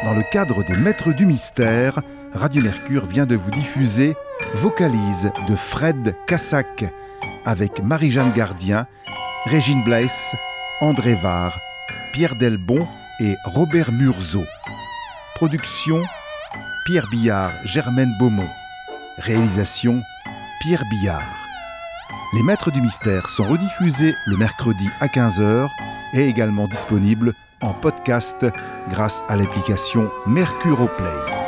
Dans le cadre des Maîtres du Mystère, Radio Mercure vient de vous diffuser Vocalise de Fred Cassac avec Marie-Jeanne Gardien, Régine Blaes, André Var, Pierre Delbon et Robert Murzeau. Production Pierre Billard, Germaine Beaumont. Réalisation Pierre Billard. Les Maîtres du Mystère sont rediffusés le mercredi à 15h et également disponibles en podcast grâce à l'application Mercure Play.